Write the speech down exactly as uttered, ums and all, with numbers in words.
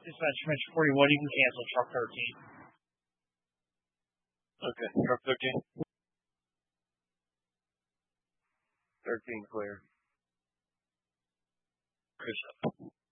Dispatch Metro forty-one, you can cancel truck thirteen. Okay, truck thirteen. thirteen clear. Chris.